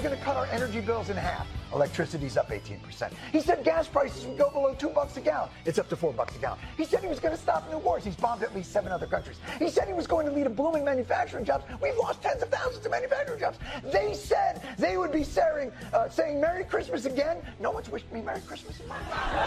going to cut our energy bills in half. Electricity's up 18%. He said gas prices would go below $2 a gallon. It's up to $4 a gallon. He said he was going to stop new wars. He's bombed at least 7 other countries. He said he was going to lead a booming manufacturing jobs. We've lost tens of thousands of manufacturing jobs. They said they would be saying Merry Christmas again. No one's wished me Merry Christmas in my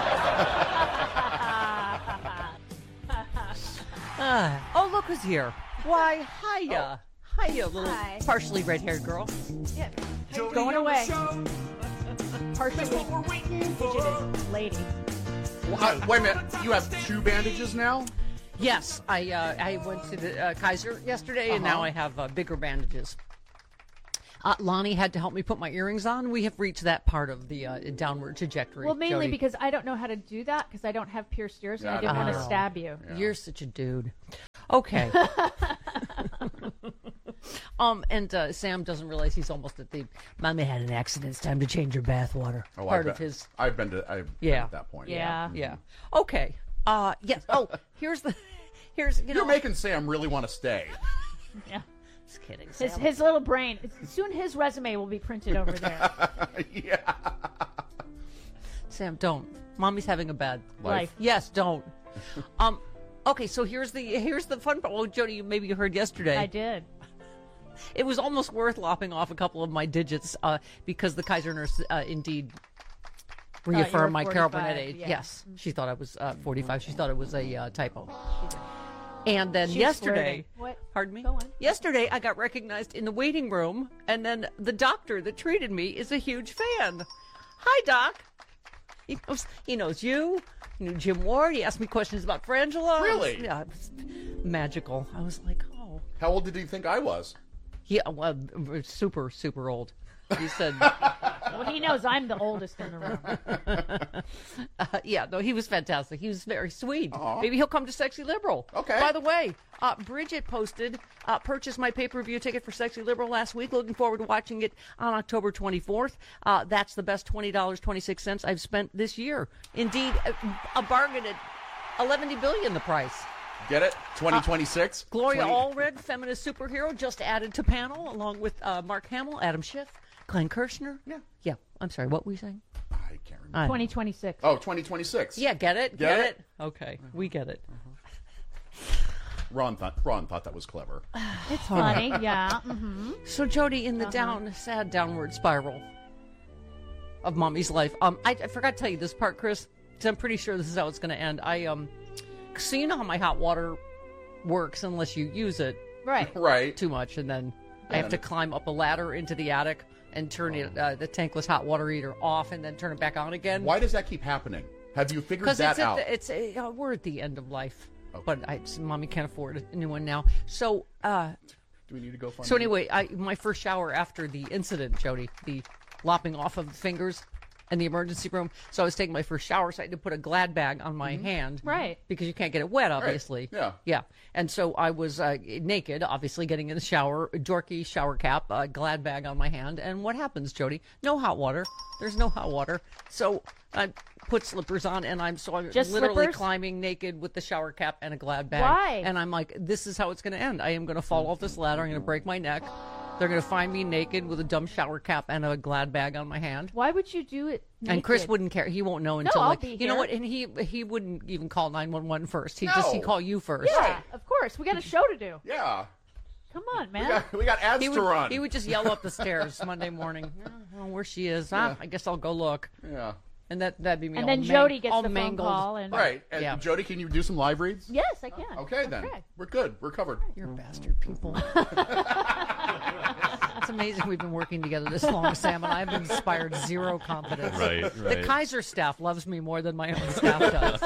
life. Oh, look who's here. Why, hiya. Hiya, little partially red-haired girl. Yeah. Going away. Partially fidgeted lady. Wait a minute. You have 2 bandages now? Yes, I went to the Kaiser yesterday, and now I have bigger bandages. Lonnie had to help me put my earrings on. We have reached that part of the downward trajectory. Well, mainly Jody. because I don't know how to do that because I don't have pierced ears and I didn't want to stab you. Yeah. You're such a dude. Okay. And Sam doesn't realize he's almost at the Mommy had an accident. It's time to change your bathwater. Part of his. I've been at that point. Yeah. Okay. Yes. Oh, here's. You're making Sam really want to stay. Yeah. Just kidding. Sam. His little brain. Soon his resume will be printed over there. Yeah. Sam, don't. Mommy's having a bad life. Yes, don't. Okay, so here's the fun part. Well, Jody, maybe you heard yesterday. I did. It was almost worth lopping off a couple of my digits because the Kaiser nurse indeed reaffirmed my Carol Burnett age. Yeah. Yes, she thought I was 45. She thought it was a typo. And then She's yesterday, flirting. What? Pardon me? Go on. Yesterday, I got recognized in the waiting room, and then the doctor that treated me is a huge fan. Hi, Doc. He knows you. He knew Jim Ward. He asked me questions about Frangela. Really? Yeah, it was magical. I was like, oh. How old did he think I was? Yeah, well, super, super old. He said... Well, he knows I'm the oldest in the room. Yeah, no, he was fantastic. He was very sweet. Aww. Maybe he'll come to Sexy Liberal. Okay. By the way, Bridget posted, purchased my pay-per-view ticket for Sexy Liberal last week. Looking forward to watching it on October 24th. That's the best $20.26 I've spent this year. Indeed, a bargain at $11 billion the price. Get it? 2026? Gloria Allred, feminist superhero, just added to panel, along with Mark Hamill, Adam Schiff, Glenn Kirshner. Yeah. I'm sorry, what were you saying? I can't remember. 2026. Oh, 2026. Yeah, get it? Get it? Okay, we get it. Ron thought that was clever. It's funny, yeah. Mm-hmm. So, Jody, in the sad downward spiral of Mommy's life, I forgot to tell you this part, Chris, because I'm pretty sure this is how it's going to end. So you know how my hot water works unless you use it Right. too much, and then I have to climb up a ladder into the attic and turn the tankless hot water heater off and then turn it back on again. Why does that keep happening? Have you figured that out? Because we're at the end of life, but Mommy can't afford a new one now. So, do we need to go find? So anyway, my first shower after the incident, Jody, the lopping off of the fingers in the emergency room. So I was taking my first shower, so I had to put a Glad bag on my hand. Right. Because you can't get it wet, obviously. Right. Yeah. And so I was naked, obviously, getting in the shower, dorky shower cap, Glad bag on my hand. And what happens, Jody? No hot water. There's no hot water. So I put slippers on, and I'm Just literally slippers? climbing naked with the shower cap and a Glad bag. Why? And I'm like, this is how it's going to end. I am going to fall off this ladder. I'm going to break my neck. They're going to find me naked with a dumb shower cap and a Glad bag on my hand. Why would you do it naked? And Chris wouldn't care. He won't know until I'll like be you know here. what? And he wouldn't even call 911 first. He'd No. call you first. Yeah, of course. We got a show to do. Yeah. Come on, man. We got ads to run. He would just yell up the stairs Monday morning. Oh, where she is? I guess I'll go look. Yeah. And that'd be me. And all then Jody gets all the phone mangled. call. And Right. And Yeah. Jody, can you do some live reads? Yes, I can. Okay, then. We're good. We're covered. You're bastard people. It's amazing we've been working together this long, Sam, and I've inspired zero confidence. Right. The Kaiser staff loves me more than my own staff does.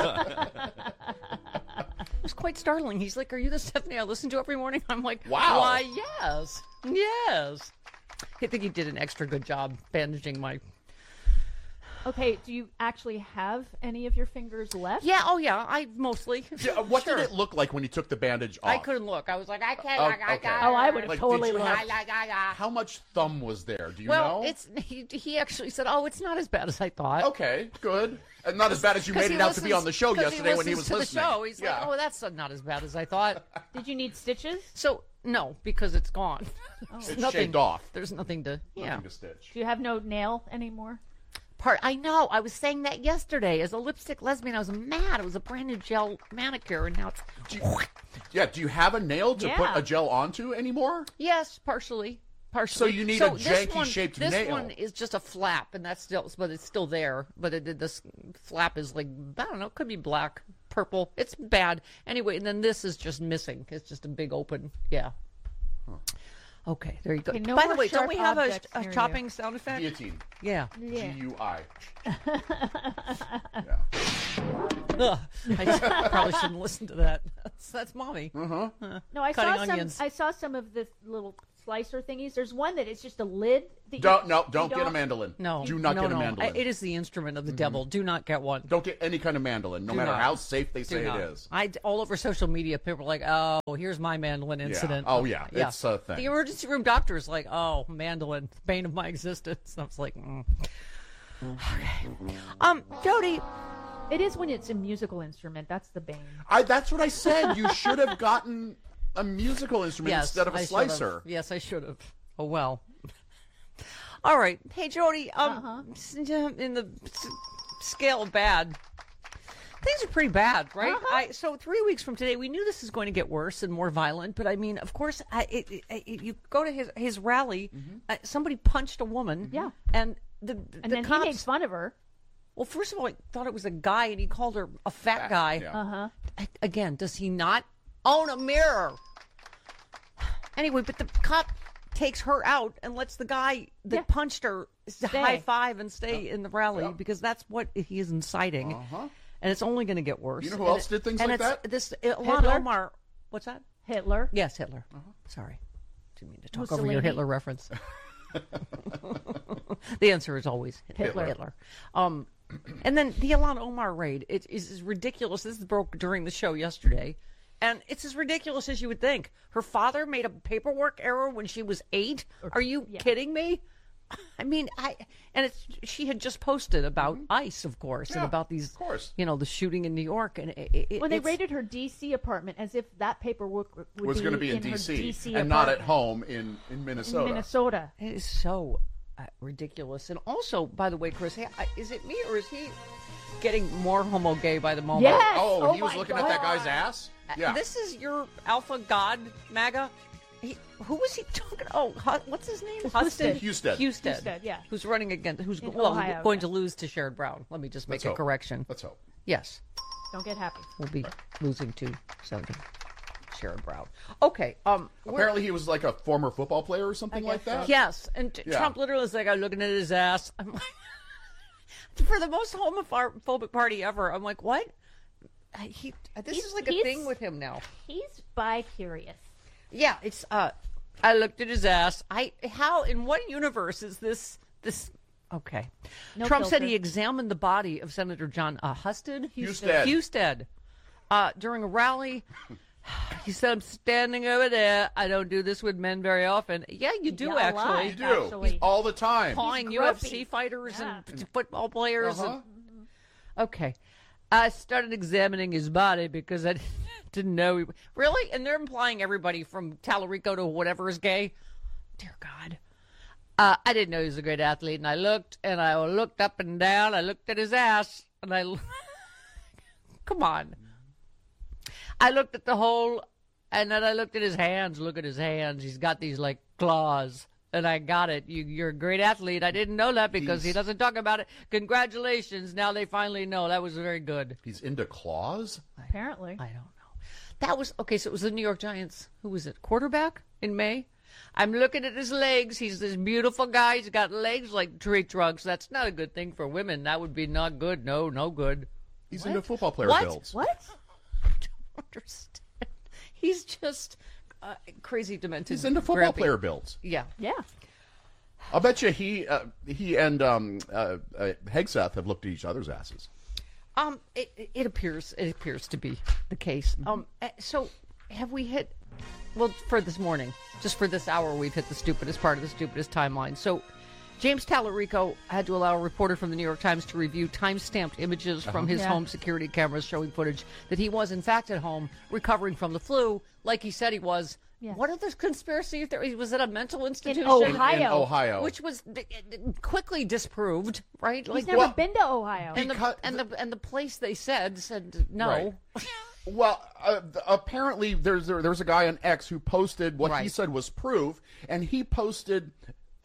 It was quite startling. He's like, "Are you the Stephanie I listen to every morning?" I'm like, Wow. Why, yes. I think he did an extra good job bandaging my Okay, do you actually have any of your fingers left? Yeah, oh yeah, I mostly. Yeah, what Sure. did it look like when you took the bandage off? I couldn't look. I was like, I can't. Okay. Oh, I would have Like, totally did you left. How much thumb was there? Do you Well, know? he actually said, "Oh, it's not as bad as I thought." Okay, good. And not as bad as you made it out to be on the show yesterday when he was to listening. the show. He's like, "Oh, that's not as bad as I thought." Did you need stitches? So no, because it's gone. It's shaved off. There's nothing to. Yeah. Nothing to stitch. Do you have no nail anymore? I know. I was saying that yesterday. As a lipstick lesbian, I was mad. It was a brand new gel manicure, and now it's. Do you have a nail to put Yeah. a gel onto anymore? Yes, partially. So you need a this janky-shaped this nail. one is just a flap, and that's still, but it's still there. But this flap is like, I don't know, it could be black, purple. It's bad anyway. And then this is just missing. It's just a big open. Yeah. Okay, there you go. Okay, no By the more way, don't sharp we have objects a near you. chopping sound effect? Guillotine. Yeah. G-U-I. Ugh, I probably shouldn't listen to that. That's mommy. No, I Cutting saw some. onions. I saw some of the little slicer thingies. There's one that is just a lid. That Don't you get a mandolin. No. Do not no, get a no. mandolin. It is the instrument of the devil. Do not get one. Don't get any kind of mandolin, no matter not. how safe they say Do not. it is. All over social media, people are like, "Oh, here's my mandolin incident." Oh, yeah. It's a thing. The emergency room doctor is like, "Oh, mandolin, bane of my existence." I was like, Okay. Jody, It is when it's a musical instrument. That's the bane. That's what I said. You should have gotten a musical instrument yes, instead of a I should have. slicer. Yes, I should have. Oh well. All right. Hey, Jody. In the scale of bad, things are pretty bad, right? So 3 weeks from today, we knew this is going to get worse and more violent. But I mean, of course, you go to his rally. Somebody punched a woman. Yeah. And the Then cops, he makes fun of her. well, first of all, I thought it was a guy, and he called her a fat guy. Yeah. Again, does he not own a mirror? Anyway, but the cop takes her out and lets the guy that punched her high five and stay in the rally because that's what he is inciting. And it's only going to get worse. You know who else did things like that? This Hitler? Ilhan Omar. What's that? Hitler. Yes, Hitler. Sorry. Didn't mean to talk over Mussolini? your Hitler reference. The answer is always Hitler. Hitler. And then the Ilhan Omar raid. It is ridiculous. This broke during the show yesterday. And it's as ridiculous as you would think. Her father made a paperwork error when she was 8. Are you kidding me? I mean, she had just posted about ICE, of course, and about these, of course. The shooting in New York. And When they raided her D.C. apartment, as if that paperwork was going to be in her D.C. D.C. and not at apartment home in Minnesota. in Minnesota. it is so ridiculous. And also, by the way, Chris, is it me or is he getting more homo gay by the moment? Yes. Oh, he was my looking God. at that guy's ass? Yeah. This is your alpha god, MAGA. Who was he talking? Oh, what's his name? Husted. Husted. Husted, yeah. Who's running against? Who's In well, Ohio, going to lose to Sherrod Brown? Let me just make Let's a hope. correction. Let's hope. Yes, Don't get happy. we'll be losing to Senator Sherrod Brown. Okay. Apparently, he was like a former football player or something like that. Yes, and Trump literally is like, I'm looking at his ass. I'm like, for the most homophobic party ever. I'm like, what? This is like a thing with him now. He's bi-curious. Yeah, it's. I looked at his ass. How in what universe is this? Okay. No Trump said filter. he examined the body of Senator John Husted. Husted. During a rally. He said, "I'm standing over there. I don't do this with men very often." Yeah, you do Yeah, a actually. lot. You do. Actually. All the time. Pawing He's UFC gropey. fighters Yeah. and football players. Uh-huh. Okay. I started examining his body because I didn't know he... Really? And they're implying everybody from Tallarico to whatever is gay? Dear God. I didn't know he was a great athlete. And I looked up and down. I looked at his ass. And I... Come on. I looked at the hole. And then I looked at his hands. Look at his hands. He's got these, like, claws. And I got it. You're a great athlete. I didn't know that because he doesn't talk about it. Congratulations. Now they finally know. That was very good. He's into claws? Apparently. I don't know. That was, okay, so it was the New York Giants. Who was it? Quarterback in May? I'm looking at his legs. He's this beautiful guy. He's got legs like tree trunks. That's not a good thing for women. That would be not good. No good. He's into football player What? builds. What? I don't understand. He's just crazy, demented. He's into football grumpy. player builds. Yeah. Yeah. I'll bet you he and Hegseth have looked at each other's asses. It appears to be the case. So have we hit? Well, for this morning, just for this hour, we've hit the stupidest part of the stupidest timeline. So James Tallarico had to allow a reporter from the New York Times to review time-stamped images from his home security cameras showing footage that he was, in fact, at home recovering from the flu, like he said he was. Yes. What are the conspiracy theories? Was it a mental institution? In Ohio. Which was quickly disproved, right? He's never been to Ohio. And the place they said no. Right. Well, apparently there's a guy on X who posted what he said was proof, and he posted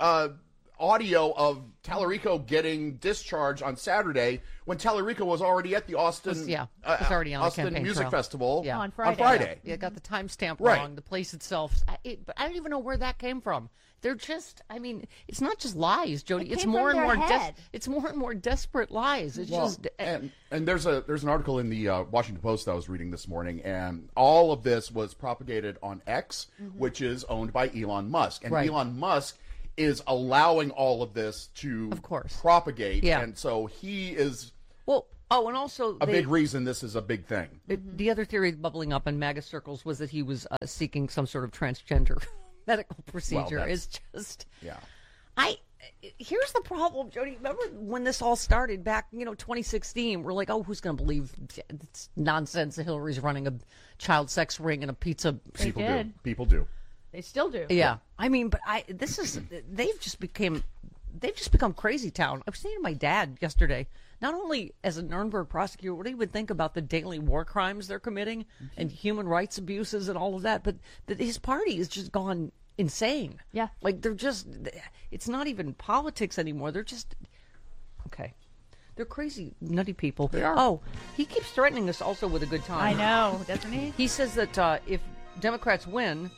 audio of Tallarico getting discharged on Saturday when Tallarico was already at the Austin was already on Austin the campaign Music trail. Festival on Friday. Yeah, got the timestamp Right. wrong. The place itself, but I don't even know where that came from. They're just, I mean, it's not just lies, Jody. It's more and more. It's more and more desperate lies. It's just. And there's an article in the Washington Post that I was reading this morning, and all of this was propagated on X, which is owned by Elon Musk, and Elon Musk is allowing all of this to, of course, propagate, and so he is. Well, and also a big reason this is a big thing. The other theory bubbling up in MAGA circles was that he was seeking some sort of transgender medical procedure. Is just here's the problem, Jody. Remember when this all started back, 2016? We're like, oh, who's going to believe it's nonsense that Hillary's running a child sex ring and a pizza? People do. They still do. Yeah. I mean, but they've just become crazy town. I was saying to my dad yesterday, not only as a Nuremberg prosecutor, what do you would think about the daily war crimes they're committing and human rights abuses and all of that, but that his party has just gone insane. Yeah. Like it's not even politics anymore. They're just, okay. They're crazy, nutty people. They are. Oh, he keeps threatening us also with a good time. I know, doesn't he? He says that if Democrats win,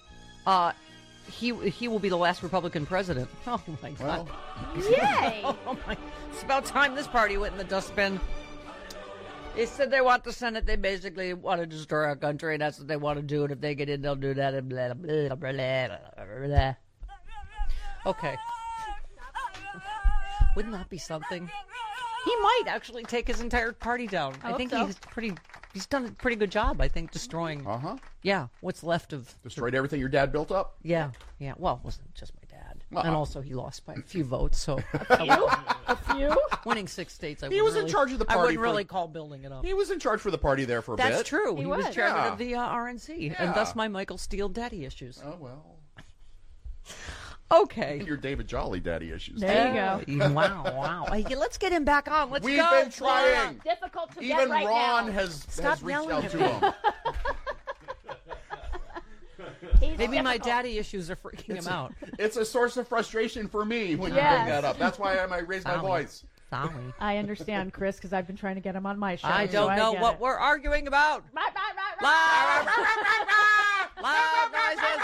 he will be the last Republican president. Oh my God! Yay! Oh my! It's about time this party went in the dustbin. They said they want the Senate. They basically want to destroy our country, and that's what they want to do. And if they get in, they'll do that. And blah, blah, blah, blah, blah. Okay. Wouldn't that be something? He might actually take his entire party down. I think so. He's done a pretty good job, I think, destroying. Yeah, what's left of. Destroyed everything your dad built up? Yeah. Well, it wasn't just my dad. And also, he lost by a few votes, so. A few? Winning 6 states. He was in charge of the party. I wouldn't really call building it up. He was in charge for the party there for a bit. That's true. He was chairman of the RNC, and Yeah. thus my Michael Steele daddy issues. Oh, well. Okay. Your David Jolly daddy issues. There you go. Wow. Hey, let's get him back on. Let's We've go. been trying. Difficult to Even get right Ron now. has Stop reached yelling out at to me. him. Maybe my daddy issues are freaking him out. It's a source of frustration for me when you Yes. bring that up. That's why I might raise my voice. Sorry. I understand, Chris, because I've been trying to get him on my show. I don't know what we're arguing about. Loud noises.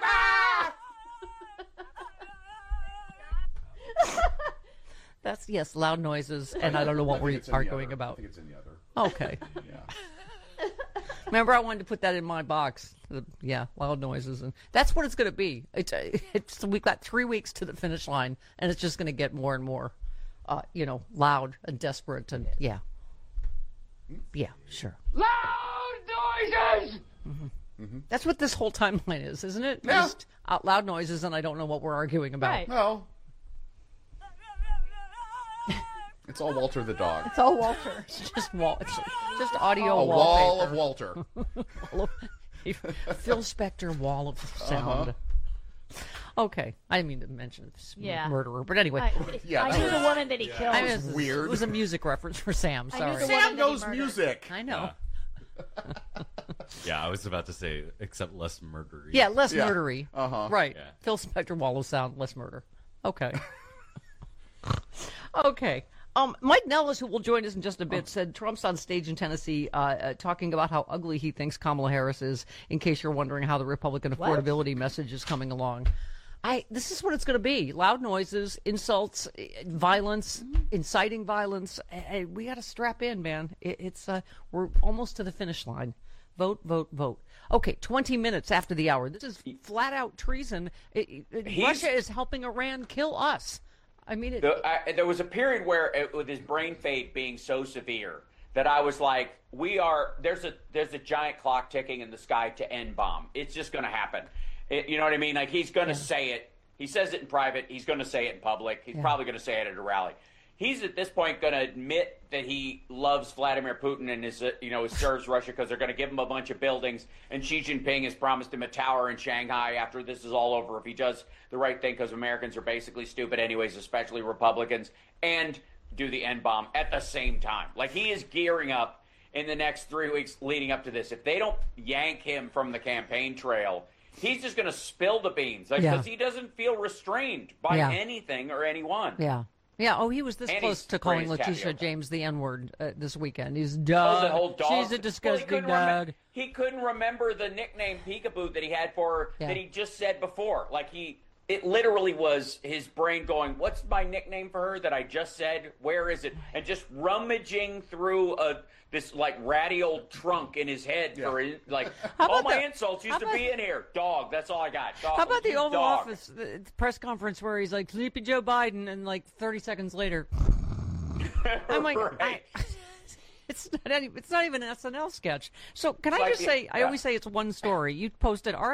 That's, yes, loud noises, and I don't know what we're arguing I about. think it's in the other. Okay. Yeah. Remember, I wanted to put that in my box. Loud noises, and that's what it's going to be. We've got 3 weeks to the finish line, and it's just going to get more and more, loud and desperate, and yeah, sure. Loud noises! That's what this whole timeline is, isn't it? Yeah. Just out loud noises, and I don't know what we're arguing about. Right. No. It's all Walter the dog. It's all Walter. It's just audio A wallpaper. wall of Walter. Phil Spector wall of sound. Okay, I didn't mean to mention murderer, but anyway, I that knew was- the woman that he killed. I mean, this is weird. It was a music reference for Sam. I knew Sorry, the Sam woman that he knows murdered. music. I know. Yeah, I was about to say, except less murdery. Yeah, less Yeah. murdery. Uh-huh. Right. Yeah. Phil Spector wall of sound, less murder. Okay. Okay. Mike Nellis, who will join us in just a bit, said Trump's on stage in Tennessee talking about how ugly he thinks Kamala Harris is, in case you're wondering how the Republican affordability message is coming along. This is what it's going to be. Loud noises, insults, violence, inciting violence. We got to strap in, man. We're almost to the finish line. Vote, vote, vote. Okay, 20 minutes after the hour. This is flat out treason. Russia is helping Iran kill us. I mean, there was a period where, with his brain fade being so severe, that I was like, there's a giant clock ticking in the sky to end bomb. It's just going to happen. You know what I mean? Like, he's going to say it. He says it in private. He's going to say it in public. He's probably going to say it at a rally. He's at this point going to admit that he loves Vladimir Putin and serves Russia because they're going to give him a bunch of buildings. And Xi Jinping has promised him a tower in Shanghai after this is all over if he does the right thing, because Americans are basically stupid anyways, especially Republicans, and do the N-bomb at the same time. Like, he is gearing up in the next 3 weeks leading up to this. If they don't yank him from the campaign trail, he's just going to spill the beans because he doesn't feel restrained by anything or anyone. Yeah. Yeah. Oh, he was this close to calling Letitia James the N-word this weekend. He's dog. The whole dog. She's a disgusting dog. He couldn't remember the nickname Peekaboo that he had for her that he just said before. Like, it literally was his brain going, what's my nickname for her that I just said? Where is it? And just rummaging through this, like, ratty old trunk in his head for, like, all my insults used to be in here. Dog, that's all I got. Dog, how about the Oval Office press conference where he's like, Sleepy Joe Biden, and, like, 30 seconds later. I'm like, it's not even an SNL sketch. So can I just say, I always say it's one story. You posted